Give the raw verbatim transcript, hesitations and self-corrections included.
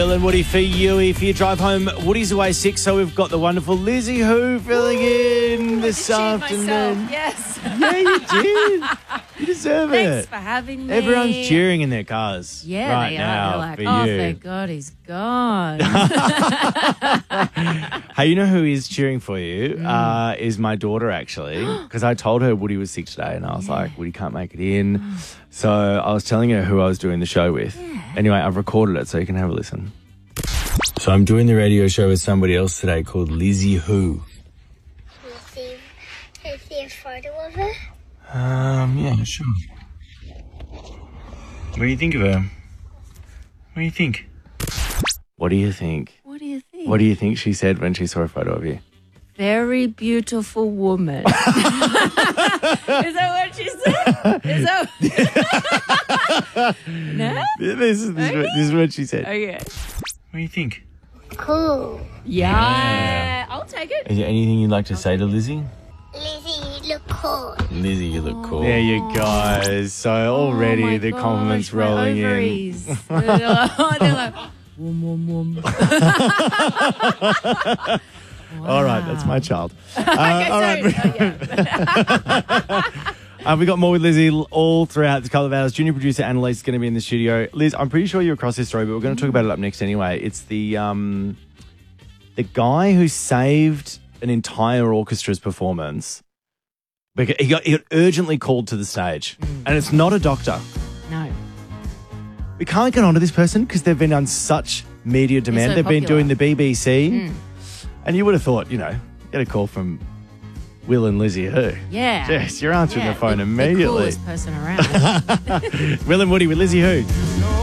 Will and Woody for you. For your drive home, Woody's away sick, so we've got the wonderful Lizzie Who filling in this afternoon. Myself. Yes. Yeah, you did. You deserve Thanks it. for having me. Everyone's cheering in their cars Yeah, right they now are. They're like, for oh, you. thank God he's gone. Hey, you know who is cheering for you? Mm. Uh, is my daughter, actually, because I told her Woody was sick today, and I was like, Woody can't make it in. So I was telling her who I was doing the show with. Yeah. Anyway, I've recorded it, so you can have a listen. So I'm doing the radio show with somebody else today called Lizzie Who. Can you see, can you see a photo of her? Um, yeah, sure. What do you think of her? What do you think? What do you think? What do you think? What do you think she said when she saw a photo of you? Very beautiful woman. Is that what she said? Is that... No? This is, this, is what, this is what she said. Okay. What do you think? Cool. Yeah. Yeah. I'll take it. Is there anything you'd like to say to Lizzie? Lizzie, you look cool. Lizzie, you look cool. There you go. So already Oh my the gosh, compliments my rolling in. ovaries. They're like, they're like, wom, wom, wom. All right, that's my child. Uh, Okay, all sorry. right. Oh, yeah. Uh, we got more with Lizzie all throughout this couple of hours. Junior producer Annalise is going to be in the studio. Liz, I'm pretty sure you're across this story, but we're going to talk about it up next anyway. It's the um, the guy who saved an entire orchestra's performance because he got, he got urgently called to the stage, Mm. and it's not a doctor. No. We can't get onto this person because they've been on such media demand. so They've been popular. doing the B B C, Mm. and you would have thought, you know, get a call from Will and Lizzie Who. Yeah. Yes, you're answering Yeah, the phone the, immediately. The coolest person around. Will and Woody with Lizzie Who.